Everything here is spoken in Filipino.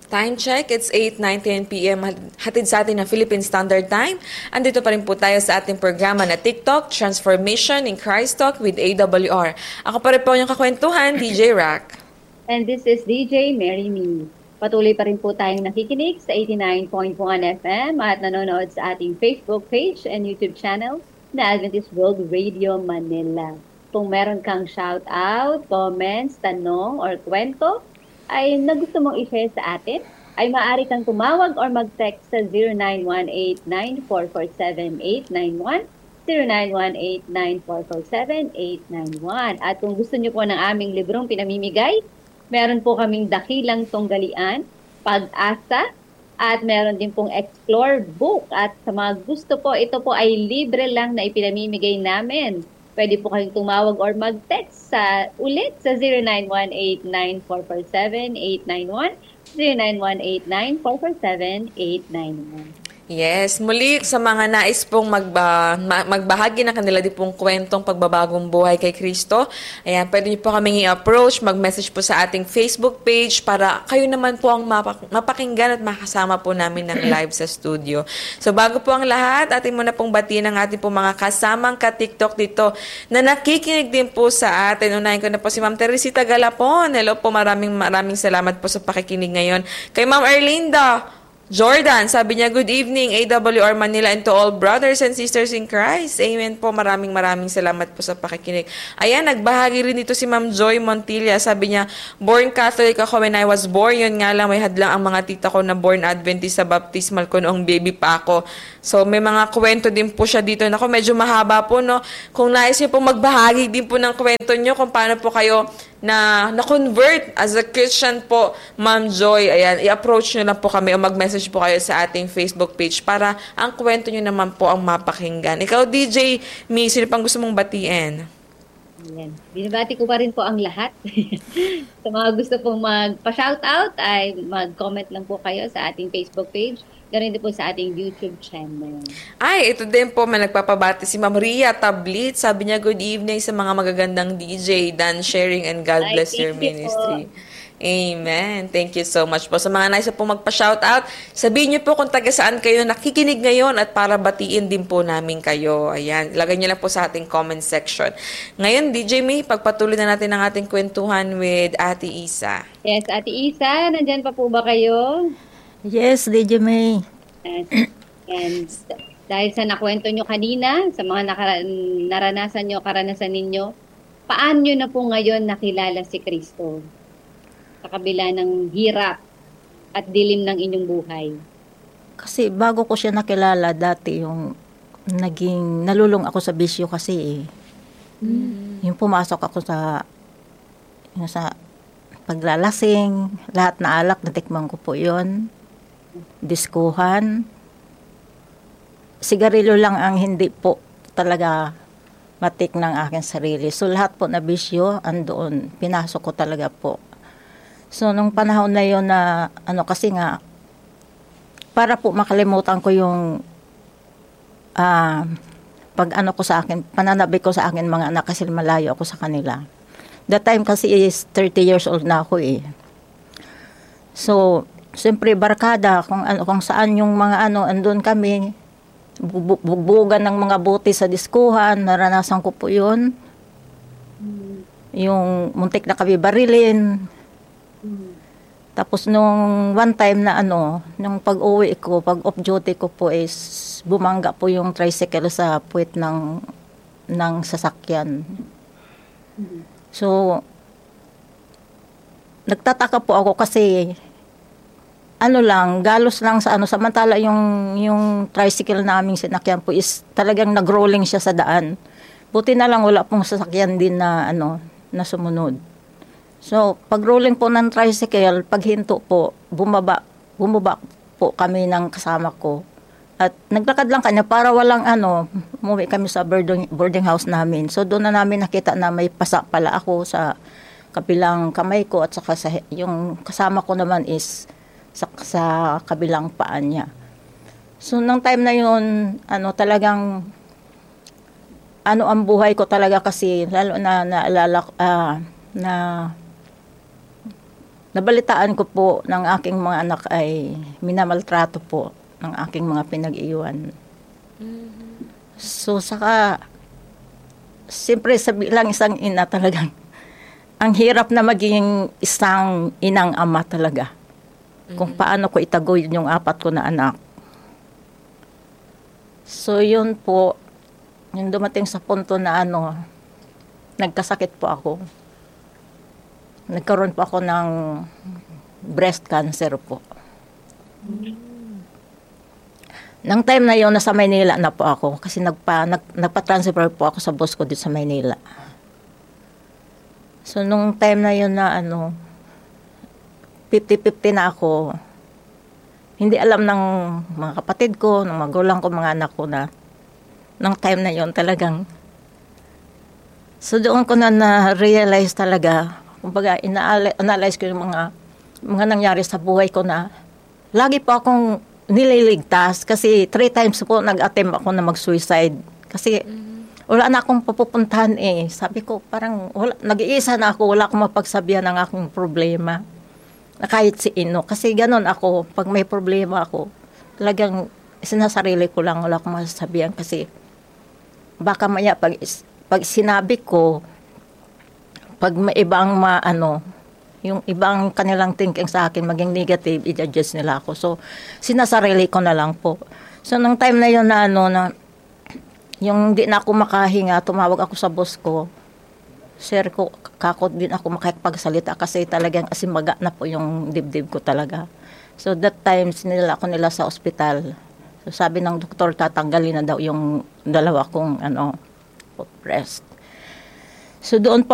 Time check, it's 8:19 p.m. Hatid sa atin ng Philippine Standard Time. Andito pa rin po tayo sa ating programa na TikTok, Transformation in Christ Talk with AWR. Ako pa rin po yung kakwentuhan, DJ Rack. And this is DJ Mary Me. Patuloy pa rin po tayong nakikinig sa 89.1 FM at nanonood sa ating Facebook page and YouTube channel na Adventist World Radio Manila. Kung meron kang shout-out, comments, tanong, or kwento, ay na gusto mong i-share sa atin, ay maaari kang tumawag or mag-text sa 0918-9447-891, 0918-9447-891. At kung gusto niyo po ng aming librong pinamimigay, meron po kaming Dakilang Tunggalian, Pag-asa, at meron din pong Explore Book. At sa mga gusto po, ito po ay libre lang na ipinamimigay namin. Pwede po kayong tumawag or mag-text ulit sa 0918-9447-891, 0918-9447-891. Yes, muli sa mga nais pong magbahagi ng kanila di pong kwentong pagbabagong buhay kay Kristo, ayan, pwede niyo po kaming i-approach, mag-message po sa ating Facebook page para kayo naman po ang mapakinggan at makasama po namin ng live sa studio. So bago po ang lahat, atin muna pong batiin ang ating po mga kasamang ka-TikTok dito na nakikinig din po sa atin. Unahin ko na po si Ma'am Teresita Galapon. Hello po, maraming salamat po sa pakikinig ngayon. Kay Ma'am Erlinda Jordan, sabi niya, good evening, AWR Manila, and to all brothers and sisters in Christ. Amen po, maraming salamat po sa pakikinig. Ayan, nagbahagi rin dito si Ma'am Joy Montilla. Sabi niya, born Catholic ako when I was born. Yun nga lang, may hadlang ang mga tita ko na born Adventist sa baptismal ko noong baby pa ako. So, may mga kwento din po siya dito. Naku, medyo mahaba po, no? Kung nais niyo po magbahagi din po ng kwento niyo kung paano po kayo na-convert as a Christian po, Ma'am Joy, ayan, i-approach nyo lang po kami o mag-message po kayo sa ating Facebook page para ang kwento nyo naman po ang mapakinggan. Ikaw, DJ Mi, sino pang gusto mong batiin? Ayan. Binabati ko pa rin po ang lahat. Sa mga gusto pong magpa-shoutout, ay mag-comment lang po kayo sa ating Facebook page. Ganun din po sa ating YouTube channel. Ay, ito din po, may nagpapabati si Ma'am Ria Tablit. Sabi niya, good evening sa mga magagandang DJ, Dan Sharing, and God bless your ministry. Amen. Thank you so much po. Sa mga nais po magpa-shoutout, sabihin niyo po kung taga saan kayo nakikinig ngayon at para batiin din po namin kayo. Ayan, ilagay niyo lang po sa ating comment section. Ngayon, DJ May, pagpatuloy na natin ang ating kwentuhan with Ate Isa. Yes, Ate Isa, nandyan pa po ba kayo? Yes, DJ May. And dahil sa nakwento nyo kanina, sa mga karanasan ninyo, paano nyo na po ngayon nakilala si Kristo? Sa kabila ng hirap at dilim ng inyong buhay. Kasi bago ko siya nakilala, dati yung nalulung ako sa bisyo kasi yung pumasok ako sa paglalasing, lahat na alak, natikman ko po yun. Diskuhan. Sigarilyo lang ang hindi po talaga matik ng aking sarili. So lahat po na bisyo, andoon, pinasok ko talaga po. So nung panahon na yun na, kasi nga, para po makalimutan ko yung ko sa akin, pananabi ko sa akin mga anak kasi malayo ako sa kanila. That time kasi is 30 years old na ako eh. So, siyempre barkada kung saan yung mga andun kami, bubugan ng mga bote sa diskuhan, naranasan ko po yun. Yung muntik na kami barilin. Tapos nung one time na nung pag-uwi ko, pag off duty ko po is bumangga po yung tricycle sa puwet ng sasakyan. So, nagtataka po ako kasi galos lang sa samantala yung tricycle naming sinakyan po is talagang nag-rolling siya sa daan. Buti na lang wala pong sasakyan din na na sumunod. So, pag rolling po ng tricycle, paghinto po, bumaba po kami ng kasama ko. At naglakad lang kanya para walang umuwi kami sa boarding house namin. So, doon na namin nakita na may pasa pala ako sa kabilang kamay ko at saka yung kasama ko naman is sa kabilang paan niya. So, nung time na yun, talagang ang buhay ko talaga kasi lalo na naalala na nabalitaan ko po ng aking mga anak ay minamaltrato po ng aking mga pinag-iwan. So, saka, siyempre sa bilang isang ina talagang, ang hirap na maging isang inang ama talaga. Kung paano ko itaguyod yung 4 ko na anak. So, yun po, yung dumating sa punto na nagkasakit po ako. Nagkaroon po ako ng breast cancer po. Nang time na yun, nasa Maynila na po ako kasi nagpa-transfer po ako sa boss ko dito sa Maynila. So, nung time na yun na 50-50 na ako, hindi alam ng mga kapatid ko, ng magulang ko, mga anak ko na nang time na yun talagang. So, doon ko na-realize talaga, kumbaga, ina-analyze ko yung mga nangyari sa buhay ko na lagi po akong nililigtas kasi 3 times po nag-attempt ako na mag-suicide. Kasi wala na akong pupuntahan eh. Sabi ko, parang nag-iisa na ako, wala akong mapagsabihan ng aking problema. Na kahit si Ino. Kasi ganun ako, pag may problema ako, talagang sinasarili ko lang, wala akong masasabihan. Kasi baka maya pag sinabi ko, pag may ibang yung ibang kanilang thinking sa akin, maging negative, i-judge nila ako. So, sinasarili ko na lang po. So, nung time na yun na yung di na ako makahinga, tumawag ako sa boss ko. Sir ko, kakot din ako makipagsalita kasi talagang asimaga na po yung dibdib ko talaga. So, that time, sinila ako nila sa ospital. So, sabi ng doktor, tatanggalin na daw yung 2 kong breast. So, doon po